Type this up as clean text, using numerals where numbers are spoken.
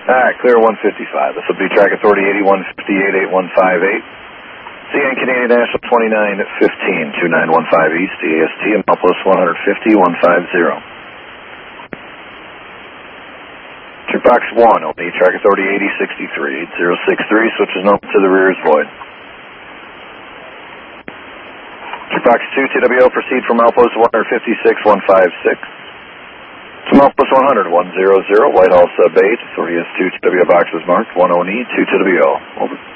All right, clear 155. This will be track authority 8158-8158. CN Canadian National 2915, 2915 East, EAST, and Malpost 150, 150. Box 1, OE, track authority 8063, 8063, switches number to the rear is void. Box 2, TWO, proceed from Malpost 156, 156. To Malpost 100, 100, Whitehall sub 8, authority S2, TWO box is marked, 10E, 2 TWO. Over.